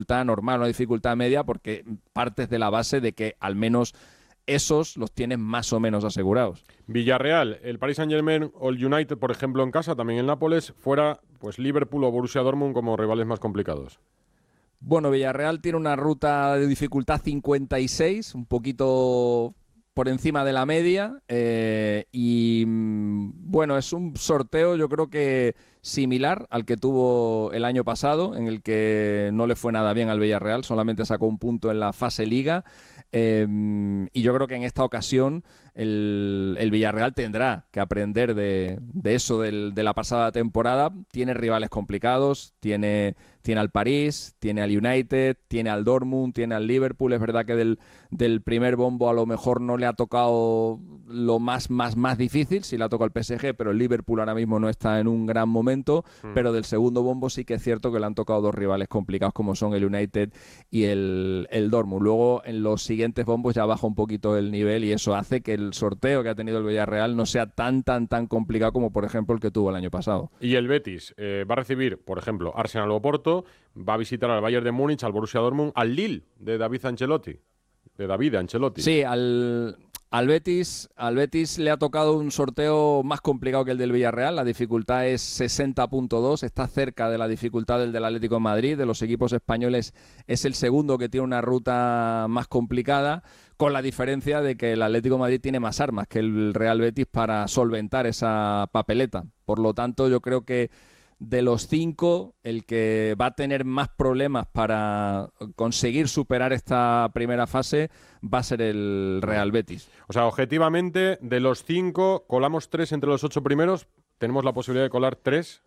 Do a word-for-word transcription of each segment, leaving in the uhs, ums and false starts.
dificultad normal, una dificultad media, porque partes de la base de que al menos esos los tienes más o menos asegurados. Villarreal, el Paris Saint-Germain o el United, por ejemplo, en casa, también en Nápoles, fuera pues Liverpool o Borussia Dortmund como rivales más complicados. Bueno, Villarreal tiene una ruta de dificultad cincuenta y seis, un poquito por encima de la media, eh, y bueno, es un sorteo yo creo que similar al que tuvo el año pasado, en el que no le fue nada bien al Villarreal, solamente sacó un punto en la fase Liga, eh, y yo creo que en esta ocasión el, el Villarreal tendrá que aprender de, de eso del, de la pasada temporada. Tiene rivales complicados, tiene, tiene al París, tiene al United, tiene al Dortmund, tiene al Liverpool. Es verdad que del, del primer bombo a lo mejor no le ha tocado lo más, más, más difícil, sí le ha tocado el P S G, pero el Liverpool ahora mismo no está en un gran momento, mm. pero del segundo bombo sí que es cierto que le han tocado dos rivales complicados como son el United y el, el Dortmund. Luego en los siguientes bombos ya baja un poquito el nivel y eso hace que el sorteo que ha tenido el Villarreal no sea tan, tan, tan complicado como por ejemplo el que tuvo el año pasado. Y el Betis eh, va a recibir, por ejemplo, Arsenal o Porto, va a visitar al Bayern de Múnich, al Borussia Dortmund, al Lille de David Ancelotti. De David Ancelotti. Sí, al, al, Betis, al Betis le ha tocado un sorteo más complicado que el del Villarreal. La dificultad es sesenta punto dos, está cerca de la dificultad del del Atlético de Madrid. De los equipos españoles es el segundo que tiene una ruta más complicada, con la diferencia de que el Atlético de Madrid tiene más armas que el Real Betis para solventar esa papeleta. Por lo tanto, yo creo que de los cinco, el que va a tener más problemas para conseguir superar esta primera fase va a ser el Real Betis. O sea, objetivamente, de los cinco, colamos tres entre los ocho primeros. ¿Tenemos la posibilidad de colar tres?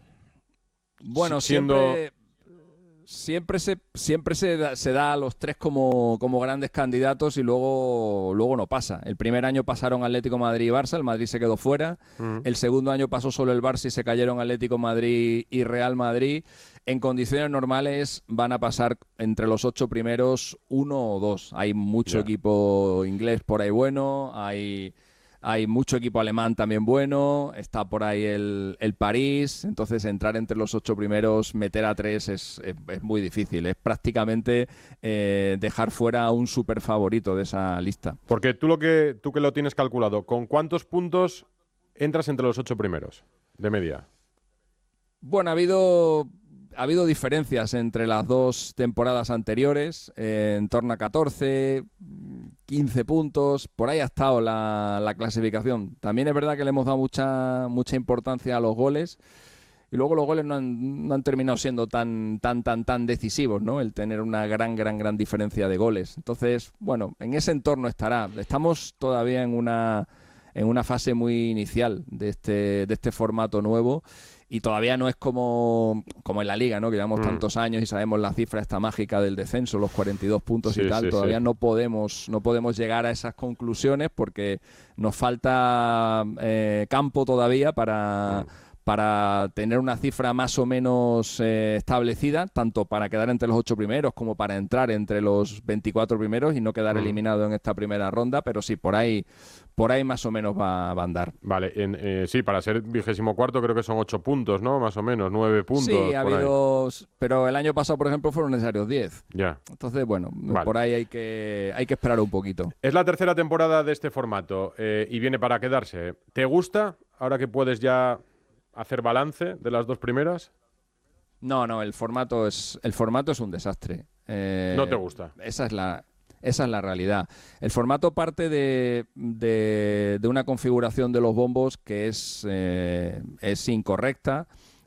Bueno, siendo... siempre... Siempre se siempre se da, se da a los tres como, como grandes candidatos y luego, luego no pasa. El primer año pasaron Atlético Madrid y Barça, el Madrid se quedó fuera. Mm. El segundo año pasó solo el Barça y se cayeron Atlético Madrid y Real Madrid. En condiciones normales van a pasar entre los ocho primeros uno o dos. Hay mucho yeah. equipo inglés por ahí bueno, hay... Hay mucho equipo alemán también bueno, está por ahí el, el París, entonces entrar entre los ocho primeros, meter a tres es, es, es muy difícil, es prácticamente eh, dejar fuera a un súper favorito de esa lista. Porque tú, lo que, tú que lo tienes calculado, ¿con cuántos puntos entras entre los ocho primeros de media? Bueno, ha habido... Ha habido diferencias entre las dos temporadas anteriores, eh, en torno a catorce, quince puntos, por ahí ha estado la, la clasificación. También es verdad que le hemos dado mucha, mucha importancia a los goles y luego los goles no han, no han terminado siendo tan, tan, tan, tan decisivos, ¿no? El tener una gran, gran, gran diferencia de goles. Entonces, bueno, en ese entorno estará. Estamos todavía en una, en una fase muy inicial de este, de este formato nuevo. Y todavía no es como, como en la Liga, ¿no? Que llevamos mm. tantos años y sabemos la cifra esta mágica del descenso, los cuarenta y dos puntos sí, y tal. Sí, todavía sí. no podemos no podemos llegar a esas conclusiones porque nos falta eh, campo todavía para... Mm. para tener una cifra más o menos eh, establecida, tanto para quedar entre los ocho primeros como para entrar entre los veinticuatro primeros y no quedar mm. eliminado en esta primera ronda, pero sí, por ahí por ahí más o menos va, va a andar. Vale, en, eh, sí, para ser vigésimo cuarto creo que son ocho puntos, ¿no? Más o menos, nueve puntos. Sí, ha habido, ahí. Pero el año pasado, por ejemplo, fueron necesarios diez. Ya. Entonces, bueno, vale. por ahí hay que, hay que esperar un poquito. Es la tercera temporada de este formato eh, y viene para quedarse. ¿Te gusta ahora que puedes ya hacer balance de las dos primeras? No, no, el formato es el formato es un desastre. Eh, ¿No te gusta? Esa es la esa es la realidad. El formato parte de, de, de una configuración de los bombos que es, eh, es incorrecta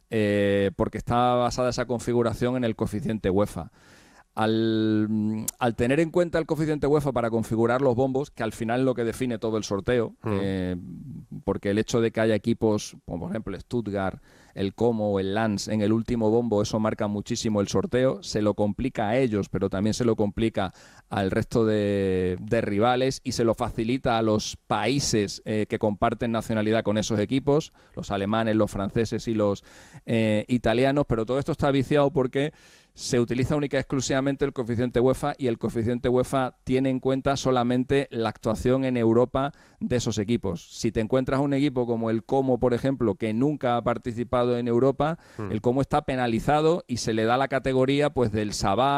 eh, porque está basada esa configuración en el coeficiente UEFA. Al, al tener en cuenta el coeficiente UEFA para configurar los bombos, que al final es lo que define todo el sorteo, mm. eh, porque el hecho de que haya equipos, como por ejemplo Stuttgart, el Como o el Lens en el último bombo, eso marca muchísimo el sorteo, se lo complica a ellos, pero también se lo complica al resto de, de rivales y se lo facilita a los países eh, que comparten nacionalidad con esos equipos, los alemanes, los franceses y los eh, italianos, pero todo esto está viciado porque se utiliza única y exclusivamente el coeficiente UEFA y el coeficiente UEFA tiene en cuenta solamente la actuación en Europa de esos equipos. Si te encuentras un equipo como el Como, por ejemplo, que nunca ha participado en Europa, mm. el Como está penalizado y se le da la categoría pues del Sabah